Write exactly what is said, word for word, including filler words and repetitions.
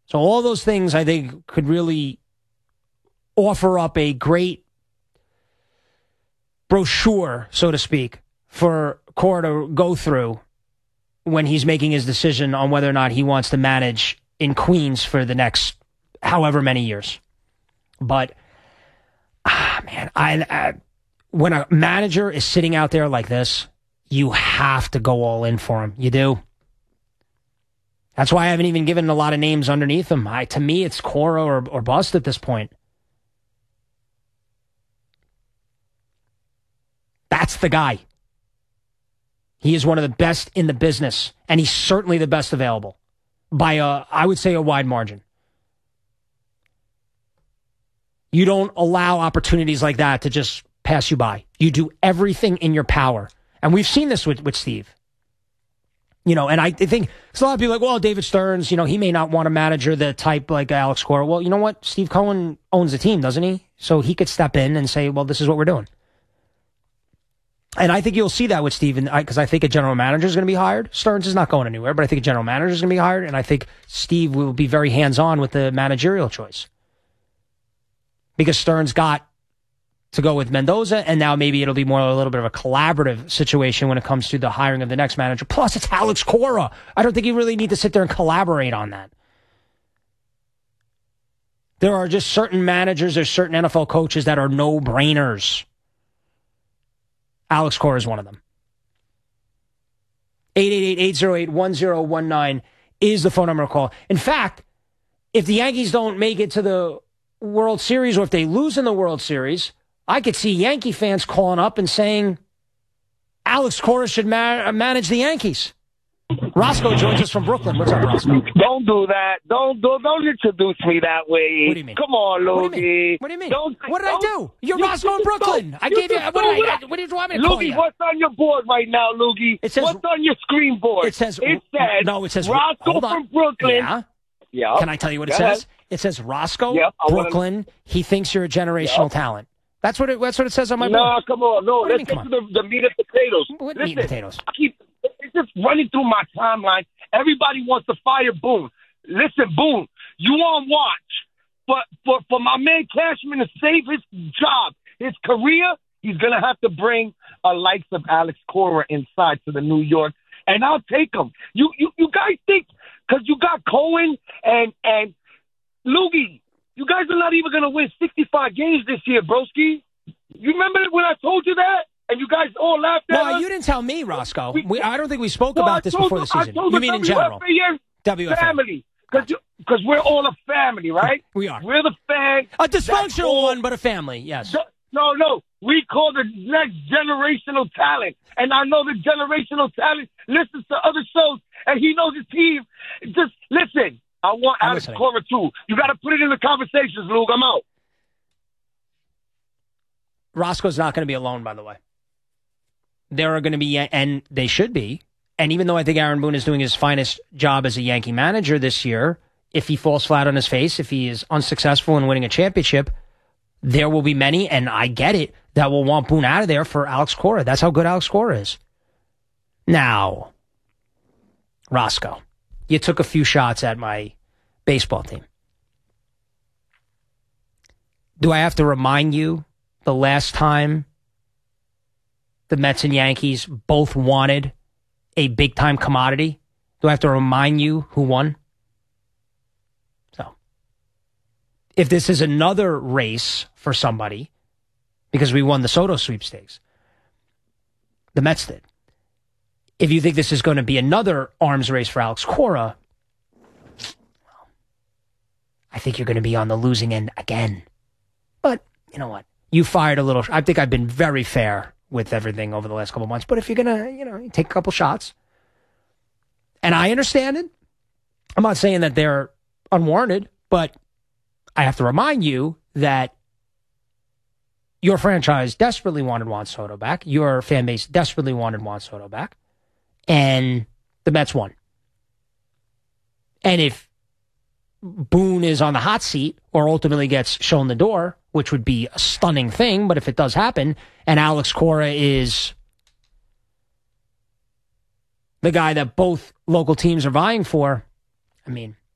So all those things, I think, could really offer up a great brochure, so to speak, for Cora to go through when he's making his decision on whether or not he wants to manage in Queens for the next however many years. But, ah, man, I, I when a manager is sitting out there like this, you have to go all in for him. You do. That's why I haven't even given a lot of names underneath him. I, to me, it's Cora or, or bust at this point. That's the guy. He is one of the best in the business, and he's certainly the best available by, a, I would say, a wide margin. You don't allow opportunities like that to just pass you by. You do everything in your power. And we've seen this with, with Steve. You know, and I think a lot of people are like, well, David Stearns, you know, he may not want a manager the type like Alex Cora. Well, you know what? Steve Cohen owns the team, doesn't he? So he could step in and say, well, this is what we're doing. And I think you'll see that with Steve, because I think a general manager is going to be hired. Stearns is not going anywhere, but I think a general manager is going to be hired, and I think Steve will be very hands-on with the managerial choice. Because Stearns got to go with Mendoza, and now maybe it'll be more a little bit of a collaborative situation when it comes to the hiring of the next manager. Plus, it's Alex Cora. I don't think you really need to sit there and collaborate on that. There are just certain managers, there's certain N F L coaches that are no-brainers. Alex Cora is one of them. eight eight eight, eight oh eight, one oh one nine is the phone number to call. In fact, if the Yankees don't make it to the World Series, or if they lose in the World Series, I could see Yankee fans calling up and saying Alex Cora should ma- manage the Yankees. Roscoe joins us from Brooklyn. What's up, Roscoe? Don't do that. Don't do. Don't introduce me that way. What do you mean? Come on, Loogie. What do you mean? What do you mean? Don't, what did I do? You're you Roscoe in Brooklyn. Go, I gave you. What, did I, what did you want me to call Loogie, you? what's on your board right now, Loogie? It says, what's on your screen board? It says. It says. No, it says. Roscoe hold on. from Brooklyn. Yeah. Yeah. Can I tell you what it Go says? ahead. It says Roscoe, yep, Brooklyn. Wanna... He thinks you're a generational yep. talent. That's what it. That's what it says on my board. No, come on, no. What Let's get to the, the meat and potatoes. What Listen, meat and potatoes? I keep. It's just running through my timeline. Everybody wants to fire Boone. Listen, Boone, you on watch. But for, for my man Cashman to save his job, his career, he's going to have to bring a likes of Alex Cora inside to the New York, and I'll take him. You you, you guys think, because you got Cohen and, and Loogie, you guys are not even going to win sixty-five games this year, broski. You remember when I told you that? And you guys all laughed at well, us? Well, you didn't tell me, Roscoe. We, I don't think we spoke well, about this before the season. You mean in general? W F A. Family. Because gotcha. we're all a family, right? We are. We're the fan. A dysfunctional one, but a family, yes. No, no. We call the next generational talent. And I know the generational talent listens to other shows, and he knows his team. Just listen. I want I'm Alex listening. Cora, too. You got to put it in the conversations, Luke. I'm out. Roscoe's not going to be alone, by the way. There are going to be, and they should be, and even though I think Aaron Boone is doing his finest job as a Yankee manager this year, if he falls flat on his face, if he is unsuccessful in winning a championship, there will be many, and I get it, that will want Boone out of there for Alex Cora. That's how good Alex Cora is. Now, Roscoe, you took a few shots at my baseball team. Do I have to remind you the last time the Mets and Yankees both wanted a big-time commodity? Do I have to remind you who won? So, if this is another race for somebody, because we won the Soto sweepstakes, the Mets did. If you think this is going to be another arms race for Alex Cora, well, I think you're going to be on the losing end again. But, you know what? You fired a little. I think I've been very fair with everything over the last couple of months. But if you're going to, you know, take a couple shots, and I understand it, I'm not saying that they're unwarranted, but I have to remind you that your franchise desperately wanted Juan Soto back. Your fan base desperately wanted Juan Soto back. And the Mets won. And if Boone is on the hot seat or ultimately gets shown the door, which would be a stunning thing, but if it does happen, and Alex Cora is the guy that both local teams are vying for, I mean,